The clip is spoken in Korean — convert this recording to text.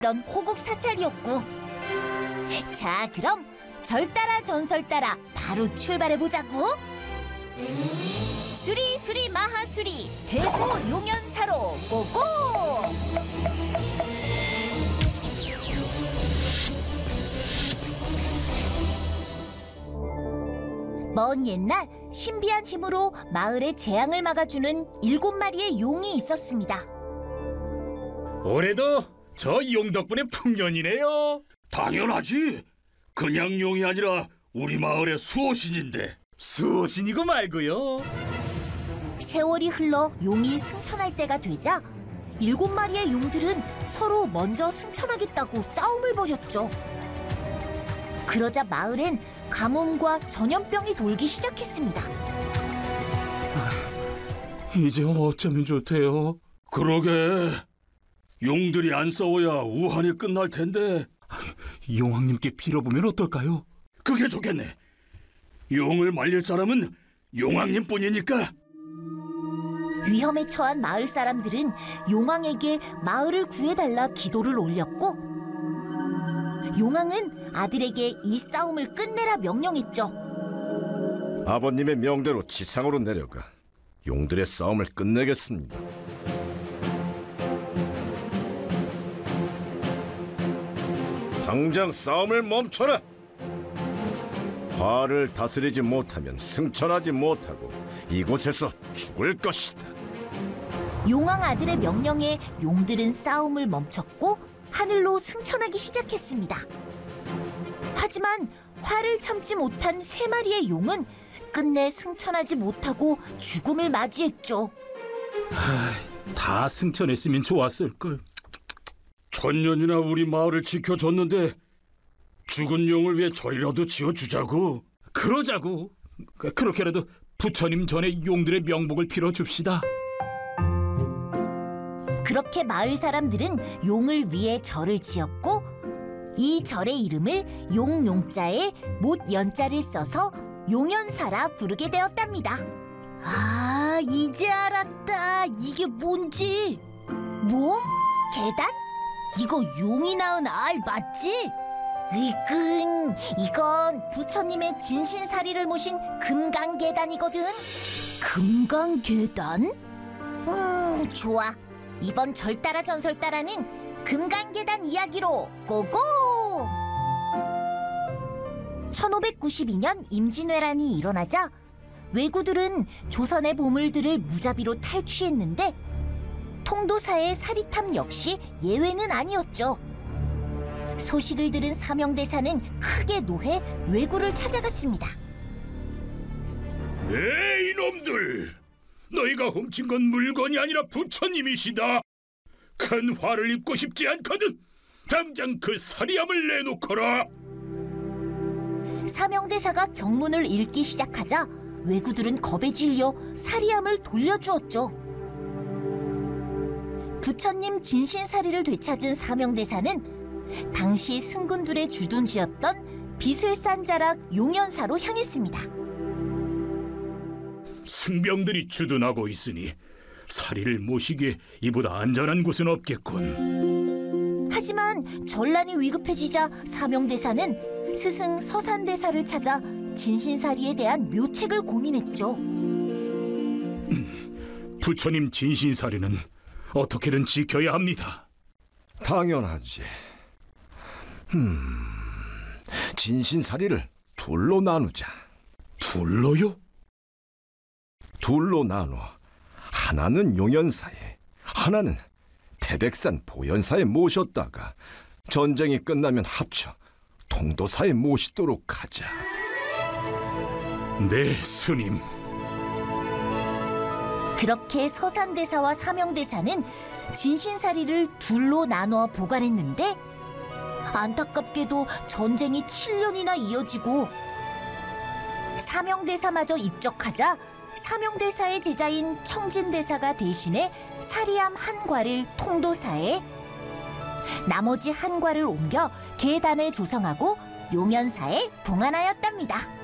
호국 사찰이었고. 자, 그럼 절 따라 전설 따라 바로 출발해보자고. 수리 마하수리 대구 용연사로 고고! 먼 옛날 신비한 힘으로 마을의 재앙을 막아주는 7마리의 용이 있었습니다. 올해도 저 용 덕분에 풍년이네요. 당연하지. 그냥 용이 아니라 우리 마을의 수호신인데. 수호신이고 말고요. 세월이 흘러 용이 승천할 때가 되자 7마리의 용들은 서로 먼저 승천하겠다고 싸움을 벌였죠. 그러자 마을엔 가뭄과 전염병이 돌기 시작했습니다. 이제 어쩌면 좋대요. 그러게. 용들이 안 싸워야 우한이 끝날 텐데. 용왕님께 빌어보면 어떨까요? 그게 좋겠네. 용을 말릴 사람은 용왕님뿐이니까. 위험에 처한 마을 사람들은 용왕에게 마을을 구해달라 기도를 올렸고, 용왕은 아들에게 이 싸움을 끝내라 명령했죠. 아버님의 명대로 지상으로 내려가 용들의 싸움을 끝내겠습니다. 당장 싸움을 멈춰라! 화를 다스리지 못하면 승천하지 못하고 이곳에서 죽을 것이다. 용왕 아들의 명령에 용들은 싸움을 멈췄고 하늘로 승천하기 시작했습니다. 하지만 화를 참지 못한 3마리의 용은 끝내 승천하지 못하고 죽음을 맞이했죠. 다 승천했으면 좋았을걸. 천년이나 우리 마을을 지켜줬는데 죽은 용을 위해 절이라도 지어주자고. 그러자고. 그렇게라도 부처님 전에 용들의 명복을 빌어줍시다. 그렇게 마을 사람들은 용을 위해 절을 지었고, 이 절의 이름을 용자에 못 연자를 써서 용연사라 부르게 되었답니다. 아, 이제 알았다. 이게 뭔지. 뭐? 계단? 이거 용이 낳은 알 맞지? 으이끈, 이건 부처님의 진신사리를 모신 금강계단이거든. 금강계단? 좋아. 이번 절 따라 전설 따라는 금강계단 이야기로 고고! 1592년 임진왜란이 일어나자 왜구들은 조선의 보물들을 무자비로 탈취했는데 통도사의 사리탐 역시 예외는 아니었죠. 소식을 들은 사명대사는 크게 노해 왜구를 찾아갔습니다. 에이, 이놈들! 너희가 훔친 건 물건이 아니라 부처님이시다. 큰 화를 입고 싶지 않거든. 당장 그 사리함을 내놓거라. 사명대사가 경문을 읽기 시작하자 왜구들은 겁에 질려 사리함을 돌려주었죠. 부처님 진신사리를 되찾은 사명대사는 당시 승군들의 주둔지였던 비슬산자락 용연사로 향했습니다. 승병들이 주둔하고 있으니 사리를 모시기에 이보다 안전한 곳은 없겠군. 하지만 전란이 위급해지자 사명대사는 스승 서산대사를 찾아 진신사리에 대한 묘책을 고민했죠. 부처님 진신사리는 어떻게든 지켜야 합니다. 당연하지. 진신사리를 둘로 나누자. 둘로요? 둘로 나눠 하나는 용연사에, 하나는 태백산 보현사에 모셨다가 전쟁이 끝나면 합쳐 통도사에 모시도록 하자. 네, 스님. 그렇게 서산대사와 사명대사는 진신사리를 둘로 나누어 보관했는데 안타깝게도 전쟁이 7년이나 이어지고 사명대사마저 입적하자 사명대사의 제자인 청진대사가 대신해 사리함 한 과를 통도사에, 나머지 한 과를 옮겨 계단을 조성하고 용연사에 봉안하였답니다.